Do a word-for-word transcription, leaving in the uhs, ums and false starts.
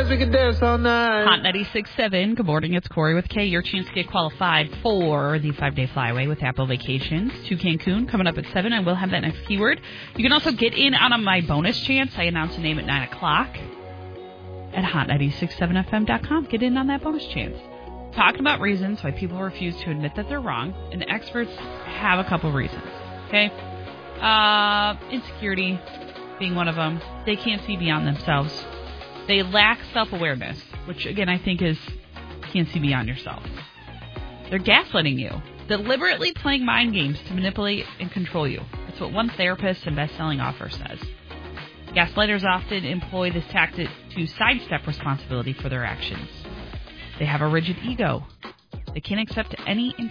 dance, we can dance all night. Hot ninety-six point seven. Good morning. It's Corey with K. Your chance to get qualified for the five-day flyaway with Apple Vacations to Cancun coming up at seven. I will have that next keyword. You can also get in on my bonus chance. I announce a name at nine o'clock at hot ninety-six point seven f m dot com. Get in on that bonus chance. Talking about reasons why people refuse to admit that they're wrong, and experts have a couple reasons. Okay? Uh, insecurity being one of them. They can't see beyond themselves. They lack self-awareness, which, again, I think is can't see beyond yourself. They're gaslighting you, deliberately playing mind games to manipulate and control you. That's what one therapist and best-selling author says. Gaslighters often employ this tactic to sidestep responsibility for their actions. They have a rigid ego. They can't accept any